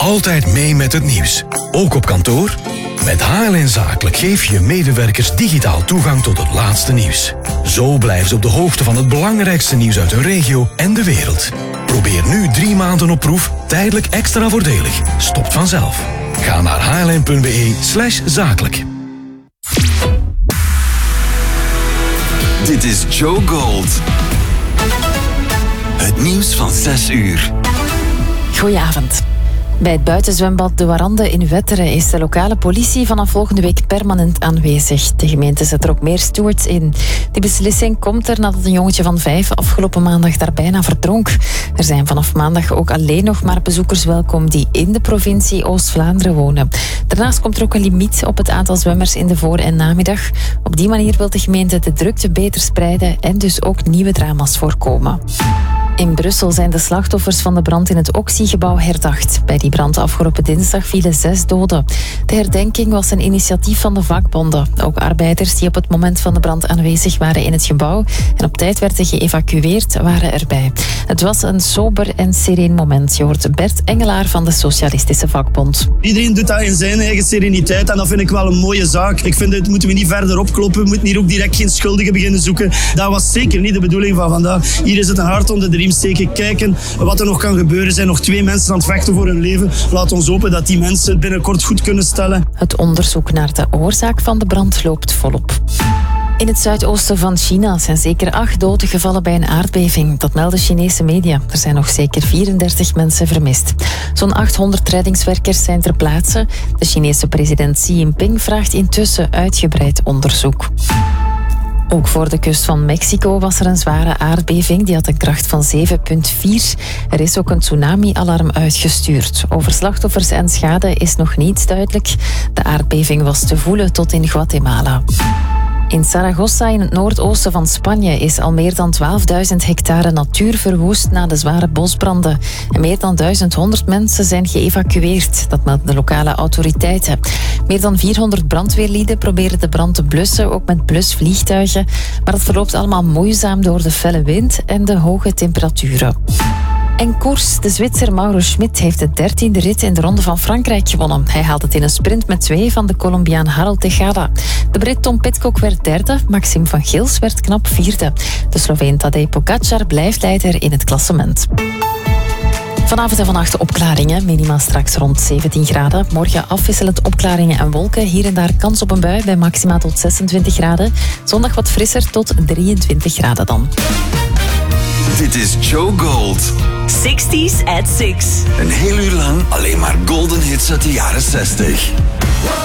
altijd mee met het nieuws. Ook op kantoor? Met HLN Zakelijk geef je medewerkers digitaal toegang tot het laatste nieuws. Zo blijven ze op de hoogte van het belangrijkste nieuws uit hun regio en de wereld. Probeer nu 3 maanden op proef, tijdelijk extra voordelig. Stopt vanzelf. Ga naar hln.be/zakelijk. Dit is Joe Gold. Het nieuws van 6 uur. Goedenavond. Bij het buitenzwembad De Warande in Wetteren is de lokale politie vanaf volgende week permanent aanwezig. De gemeente zet er ook meer stewards in. Die beslissing komt er nadat een jongetje van 5 afgelopen maandag daar bijna verdronk. Er zijn vanaf maandag ook alleen nog maar bezoekers welkom die in de provincie Oost-Vlaanderen wonen. Daarnaast komt er ook een limiet op het aantal zwemmers in de voor- en namiddag. Op die manier wil de gemeente de drukte beter spreiden en dus ook nieuwe drama's voorkomen. In Brussel zijn de slachtoffers van de brand in het Oxy-gebouw herdacht. Bij die brand afgelopen dinsdag vielen 6 doden. De herdenking was een initiatief van de vakbonden. Ook arbeiders die op het moment van de brand aanwezig waren in het gebouw en op tijd werden geëvacueerd, waren erbij. Het was een sober en sereen moment. Je hoort Bert Engelaar van de Socialistische Vakbond. Iedereen doet dat in zijn eigen sereniteit en dat vind ik wel een mooie zaak. Ik vind het moeten we niet verder opkloppen. We moeten hier ook direct geen schuldigen beginnen zoeken. Dat was zeker niet de bedoeling van vandaag. Hier is het een hart onder de riem steken. Kijken wat er nog kan gebeuren. Er zijn nog 2 mensen aan het vechten voor hun leven. Laat ons hopen dat die mensen het binnenkort goed kunnen stellen. Het onderzoek naar de oorzaak van de brand loopt volop. In het zuidoosten van China zijn zeker 8 doden gevallen bij een aardbeving. Dat melden Chinese media. Er zijn nog zeker 34 mensen vermist. Zo'n 800 reddingswerkers zijn ter plaatse. De Chinese president Xi Jinping vraagt intussen uitgebreid onderzoek. Ook voor de kust van Mexico was er een zware aardbeving. Die had een kracht van 7,4. Er is ook een tsunami-alarm uitgestuurd. Over slachtoffers en schade is nog niets duidelijk. De aardbeving was te voelen tot in Guatemala. In Zaragoza, in het noordoosten van Spanje, is al meer dan 12.000 hectare natuur verwoest na de zware bosbranden. En meer dan 1100 mensen zijn geëvacueerd. Dat melden de lokale autoriteiten. Meer dan 400 brandweerlieden proberen de brand te blussen, ook met blusvliegtuigen. Maar dat verloopt allemaal moeizaam door de felle wind en de hoge temperaturen. En koers, de Zwitser Mauro Schmid heeft de 13e rit in de Ronde van Frankrijk gewonnen. Hij haalde het in een sprint met 2 van de Colombiaan Harold Tejada. De Brit Tom Pidcock werd 3e, Maxime van Gils werd knap 4e. De Sloveen Tadej Pogačar blijft leider in het klassement. Vanavond en vannacht opklaringen, minima straks rond 17 graden. Morgen afwisselend opklaringen en wolken. Hier en daar kans op een bui bij maxima tot 26 graden. Zondag wat frisser tot 23 graden dan. Dit is Joe Gold. 60s at 6. Een heel uur lang alleen maar golden hits uit de jaren 60.